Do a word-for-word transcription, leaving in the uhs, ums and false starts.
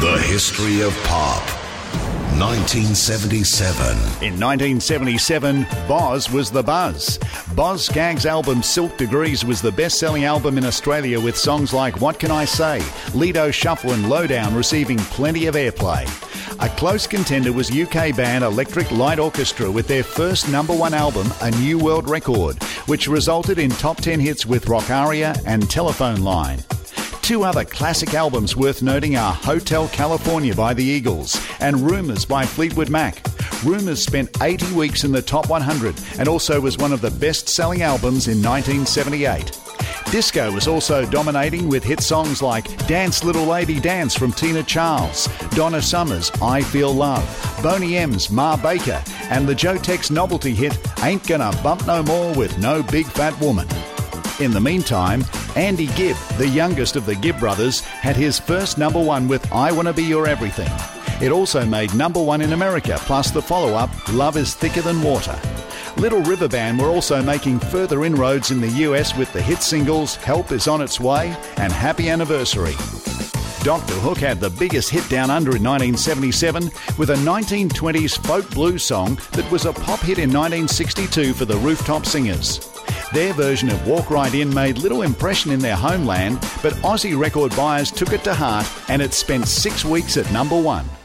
The history of pop. nineteen seventy-seven. In nineteen seventy-seven, Boz was the buzz. Boz Scaggs' album Silk Degrees was the best-selling album in Australia, with songs like What Can I Say, Lido Shuffle and Lowdown receiving plenty of airplay. A close contender was U K band Electric Light Orchestra with their first number one album, A New World Record, which resulted in top ten hits with Rock Aria and Telephone Line. Two other classic albums worth noting are Hotel California by the Eagles and Rumours by Fleetwood Mac. Rumours spent eighty weeks in the top one hundred and also was one of the best-selling albums in nineteen seventy-eight. Disco was also dominating with hit songs like Dance Little Lady Dance from Tina Charles, Donna Summer's I Feel Love, Boney M's Ma Baker, and the Joe Tex novelty hit Ain't Gonna Bump No More with No Big Fat Woman. In the meantime, Andy Gibb, the youngest of the Gibb brothers, had his first number one with I Wanna Be Your Everything. It also made number one in America, plus the follow-up, Love Is Thicker Than Water. Little River Band were also making further inroads in the U S with the hit singles Help Is On Its Way and Happy Anniversary. Doctor Hook had the biggest hit down under in nineteen seventy-seven with a nineteen twenties folk blues song that was a pop hit in nineteen sixty-two for the Rooftop Singers. Their version of Walk Right In made little impression in their homeland, but Aussie record buyers took it to heart and it spent six weeks at number one.